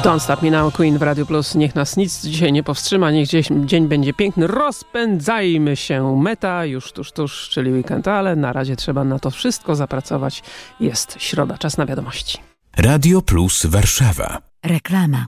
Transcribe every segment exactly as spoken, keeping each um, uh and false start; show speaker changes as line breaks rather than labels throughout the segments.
Don't Stop Me Now, Queen w Radio Plus. Niech nas nic dzisiaj nie powstrzyma, niech dziś dzień będzie piękny. Rozpędzajmy się. Meta już tuż, tuż, czyli weekend, ale na razie trzeba na to wszystko zapracować. Jest środa, czas na wiadomości.
Radio Plus Warszawa.
Reklama.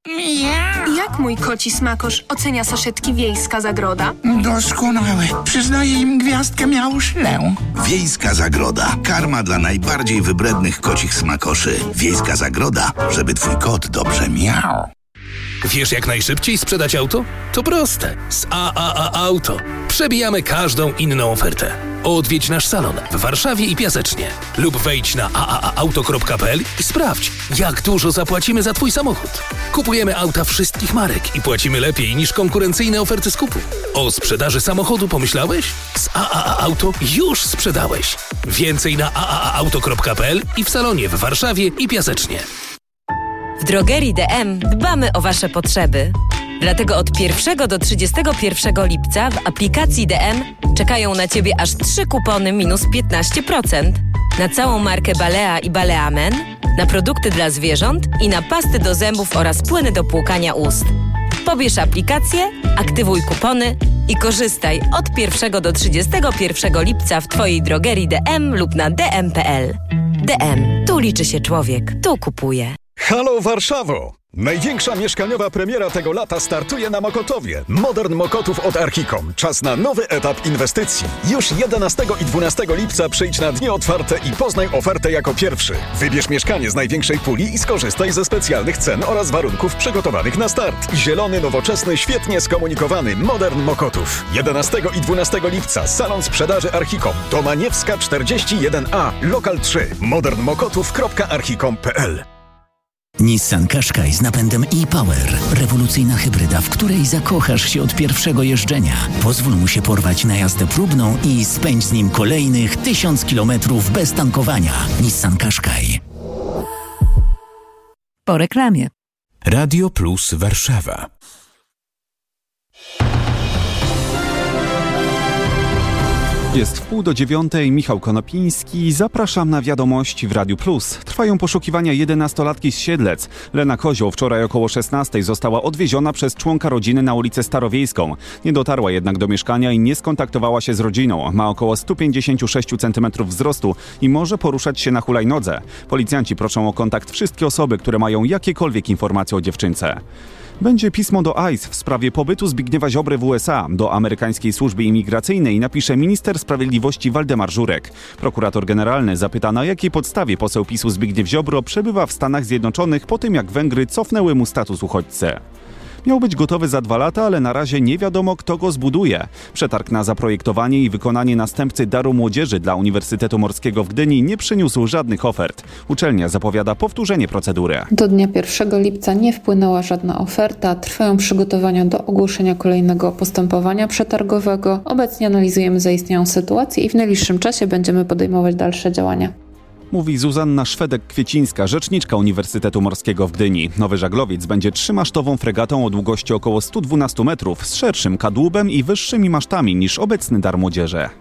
Jak mój koci smakosz ocenia saszetki Wiejska Zagroda?
Doskonały. Przyznaję im gwiazdkę miał szlę.
Wiejska Zagroda. Karma dla najbardziej wybrednych kocich smakoszy. Wiejska Zagroda, żeby twój kot dobrze miał.
Wiesz, jak najszybciej sprzedać auto? To proste. Z A A A Auto. Przebijamy każdą inną ofertę. Odwiedź nasz salon w Warszawie i Piasecznie. Lub wejdź na a a a auto kropka p l i sprawdź, jak dużo zapłacimy za twój samochód. Kupujemy auta wszystkich marek i płacimy lepiej niż konkurencyjne oferty skupu. O sprzedaży samochodu pomyślałeś? Z A A A Auto już sprzedałeś. Więcej na a a a auto kropka p l i w salonie w Warszawie i Piasecznie.
W drogerii D M dbamy o Wasze potrzeby. Dlatego od pierwszego do trzydziestego pierwszego lipca w aplikacji D M czekają na Ciebie aż trzy kupony minus piętnaście procent. Na całą markę Balea i Balea Men, na produkty dla zwierząt i na pasty do zębów oraz płyny do płukania ust. Pobierz aplikację, aktywuj kupony i korzystaj od pierwszego do trzydziestego pierwszego lipca w Twojej drogerii D M lub na d m kropka p l. D M. Tu liczy się człowiek. Tu kupuje.
Halo Warszawo! Największa mieszkaniowa premiera tego lata startuje na Mokotowie. Modern Mokotów od Archicom. Czas na nowy etap inwestycji. Już jedenastego i dwunastego lipca przyjdź na dni otwarte i poznaj ofertę jako pierwszy. Wybierz mieszkanie z największej puli i skorzystaj ze specjalnych cen oraz warunków przygotowanych na start. Zielony, nowoczesny, świetnie skomunikowany Modern Mokotów. jedenastego i dwunastego lipca Salon Sprzedaży Archicom. Domaniewska czterdzieści jeden A. Lokal trzy. modern mokotów kropka archicom kropka p l.
Nissan Qashqai z napędem e-Power. Rewolucyjna hybryda, w której zakochasz się od pierwszego jeżdżenia. Pozwól mu się porwać na jazdę próbną i spędź z nim kolejnych tysiąc kilometrów bez tankowania. Nissan Qashqai.
Po reklamie.
Radio Plus Warszawa.
Jest wpół do dziewiątej, Michał Konopiński. Zapraszam na wiadomości w Radiu Plus. Trwają poszukiwania jedenastolatki z Siedlec. Lena Kozioł wczoraj około szesnastej została odwieziona przez członka rodziny na ulicę Starowiejską. Nie dotarła jednak do mieszkania i nie skontaktowała się z rodziną. Ma około sto pięćdziesiąt sześć centymetrów wzrostu i może poruszać się na hulajnodze. Policjanci proszą o kontakt wszystkie osoby, które mają jakiekolwiek informacje o dziewczynce. Będzie pismo do I C E w sprawie pobytu Zbigniewa Ziobry w U S A. Do amerykańskiej służby imigracyjnej napisze minister sprawiedliwości Waldemar Żurek. Prokurator generalny zapyta, na jakiej podstawie poseł PiSu Zbigniew Ziobro przebywa w Stanach Zjednoczonych po tym, jak Węgry cofnęły mu status uchodźcy. Miał być gotowy za dwa lata, ale na razie nie wiadomo, kto go zbuduje. Przetarg na zaprojektowanie i wykonanie następcy Daru Młodzieży dla Uniwersytetu Morskiego w Gdyni nie przyniósł żadnych ofert. Uczelnia zapowiada powtórzenie procedury.
Do dnia pierwszego lipca nie wpłynęła żadna oferta. Trwają przygotowania do ogłoszenia kolejnego postępowania przetargowego. Obecnie analizujemy zaistniałą sytuację i w najbliższym czasie będziemy podejmować dalsze działania.
Mówi Zuzanna Szwedek-Kwiecińska, rzeczniczka Uniwersytetu Morskiego w Gdyni. Nowy żaglowiec będzie trzymasztową fregatą o długości około sto dwanaście metrów, z szerszym kadłubem i wyższymi masztami niż obecny Dar Młodzieży.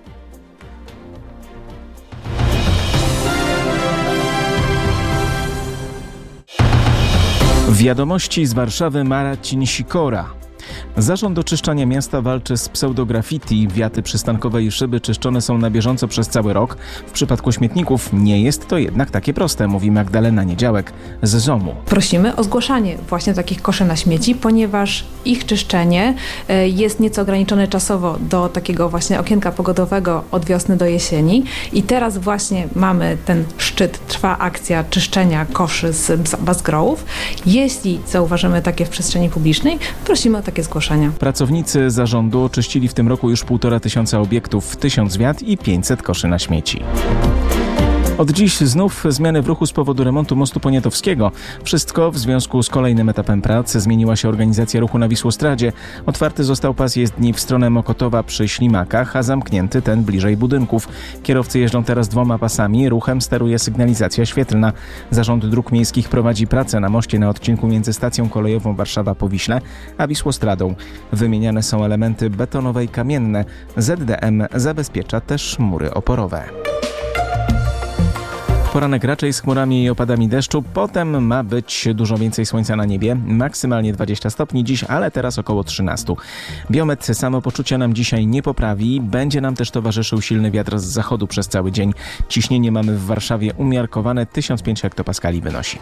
Wiadomości z Warszawy, Marcin Sikora. Zarząd Oczyszczania Miasta walczy z pseudograffiti. Wiaty przystankowe i szyby czyszczone są na bieżąco przez cały rok. W przypadku śmietników nie jest to jednak takie proste, mówi Magdalena Niedziałek z ZOMU.
Prosimy o zgłaszanie właśnie takich koszy na śmieci, ponieważ ich czyszczenie jest nieco ograniczone czasowo do takiego właśnie okienka pogodowego od wiosny do jesieni. I teraz właśnie mamy ten szczyt, trwa akcja czyszczenia koszy z bazgrołów. Jeśli zauważymy takie w przestrzeni publicznej, prosimy o takie zgłoszenia.
Pracownicy zarządu oczyścili w tym roku już półtora tysiąca obiektów, tysiąc wiat i pięćset koszy na śmieci. Od dziś znów zmiany w ruchu z powodu remontu mostu poniatowskiego. Wszystko w związku z kolejnym etapem pracy. Zmieniła się organizacja ruchu na Wisłostradzie. Otwarty został pas jezdni w stronę Mokotowa przy Ślimakach, a zamknięty ten bliżej budynków. Kierowcy jeżdżą teraz dwoma pasami. Ruchem steruje sygnalizacja świetlna. Zarząd Dróg Miejskich prowadzi pracę na moście na odcinku między stacją kolejową Warszawa-Powiśle a Wisłostradą. Wymieniane są elementy betonowe i kamienne. Z D M zabezpiecza też mury oporowe. Poranek raczej z chmurami i opadami deszczu, potem ma być dużo więcej słońca na niebie, maksymalnie dwadzieścia stopni dziś, ale teraz około trzynaście. Biometr samopoczucia nam dzisiaj nie poprawi, będzie nam też towarzyszył silny wiatr z zachodu przez cały dzień. Ciśnienie mamy w Warszawie umiarkowane, tysiąc pięć hektopaskali wynosi.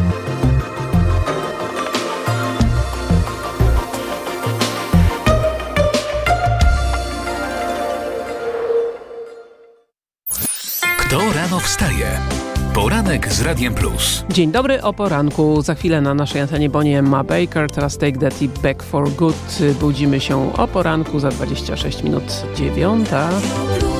Kto rano wstaje? Poranek z Radiem Plus.
Dzień dobry, o poranku. Za chwilę na naszej antenie Bonnie Emma Baker, teraz Take That i Back for Good. Budzimy się o poranku za dwadzieścia sześć minut dziewiąta.